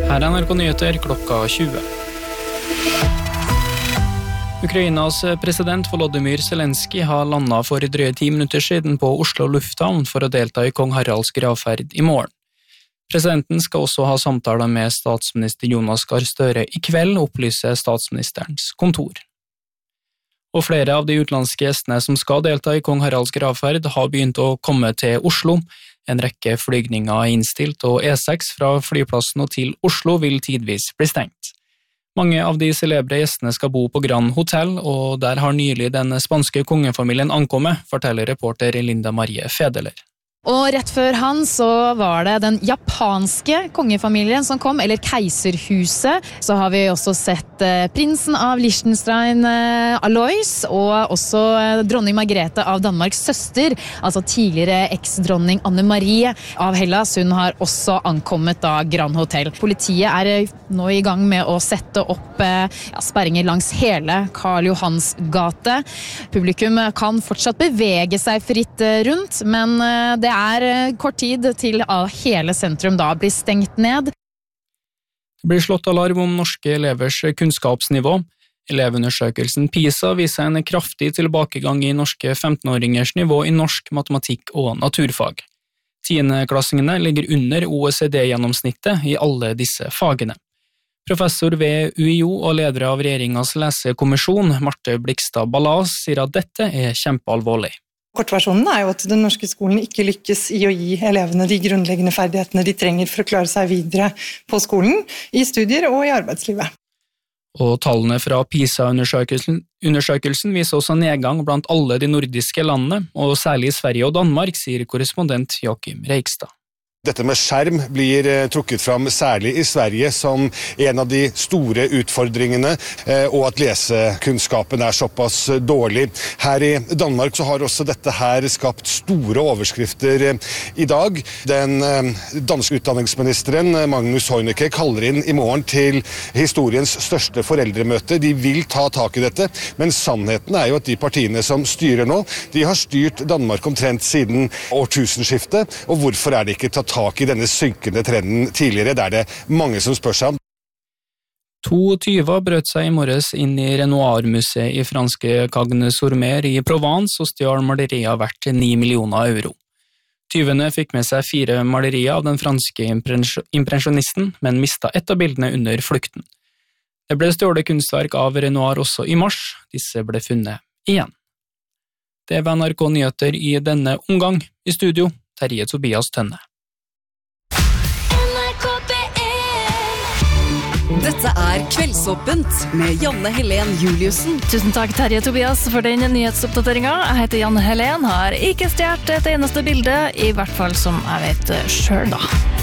Her NRK Nyheter klokka 20. Ukrainas president Volodymyr Zelensky har landet for drøye 10 minutter siden på Oslo lufthavn for å delta i kong Haralds gravferd i morgen. Presidenten skal også ha samtaler med statsminister Jonas Gahr Støre i kveld, opplyser statsministerens kontor. Og flere av de utenlandske gjestene som skal delta i kong Haralds gravferd har begynt å komme til Oslo. En rekke flygninger er innstilt, og E6 fra flyplassen og til Oslo vil tidvis bli stengt. Mange av de celebre gjestene skal bo på Grand Hotel, og der har nylig den spanske kongefamilien ankommet, forteller reporter Linda Marie Fedeler. Og rett før han så var det den japanske kongefamilien som kom, eller keiserhuset. Så har vi også sett prinsen av Liechtenstein, Alois, og også dronning Margrethe av Danmarks søster, altså tidligere eks-dronning Anne-Marie av Hellas. Hun har også ankommet da Grand Hotel. Politiet er nå i gang med å sette opp sperringer langs hele Karl Johans gate. Publikum kan fortsatt bevege seg fritt rundt, men det er kort tid til hele sentrum da blir stengt ned. Det blir slått alarm om norske elevers kunnskapsnivå. Elevundersøkelsen PISA viser en kraftig tilbakegang i norske 15-åringers nivå i norsk, matematikk og naturfag. 10.-klassingene ligger under OECD-gjennomsnittet i alle disse fagene. Professor ved UiO og leder av regjeringens lesekommisjon, Marte Blikstad Ballas, sier at dette er kjempealvorlig. Kortversjonen er jo at den norske skolen ikke lykkes i å gi elevene de grunnleggende ferdighetene de trenger for å klare seg videre på skolen, i studier og i arbeidslivet. Og tallene fra PISA-undersøkelsen viser også nedgang blant alle de nordiske landene, og særlig i Sverige og Danmark, sier korrespondent Joachim Reikstad. Dette med skjerm blir trukket fram særlig i Sverige som en av de store utfordringene, og at lesekunnskapen er såpass dårlig. Her i Danmark så har også dette her skapt store overskrifter i dag. Den danske utdanningsministeren Magnus Heunicke kaller inn i morgen til historiens største foreldremøte. De vil ta tak i dette, men sannheten er jo at de partiene som styrer nå, de har styrt Danmark omtrent siden årtusenskiftet, og hvorfor er det ikke tatt tak i denne synkende trenden tidligere, der det mange som spør seg om. 2 tyver brøt seg i morges inn i Renoir-museet i franske Cagnes-sur-Mer i Provence og stjal malerier verdt 9 millioner euro. Tyvene fikk med seg 4 malerier av den franske impresjonisten, men mistet ett av bildene under flukten. Det ble stjålet kunstverk av Renoir også i mars. Disse ble funnet igjen. Det var NRK Nyheter i denne omgang. I studio, Terje Tobias Tønne. Dette er Kveldsåpent med Janne Helen Juliussen. Tusen takk, Terje Tobias, for den nyhetsoppdateringen. Jeg heter Janne Helen, har ikke stjert et eneste bilde, i hvert fall som jeg vet selv da.